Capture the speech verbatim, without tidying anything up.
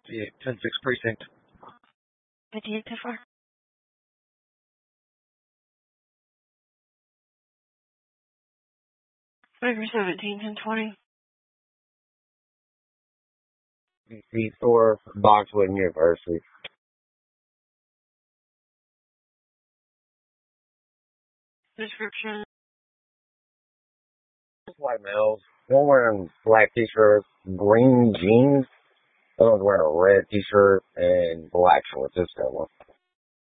Yeah, ten six precinct. fifty-eight so far. Five seventeen, ten twenty. D C four, Boxwood University. Description. White males. One wearing black t-shirts, green jeans. The other one's wearing a red t-shirt and black shorts. It's that one.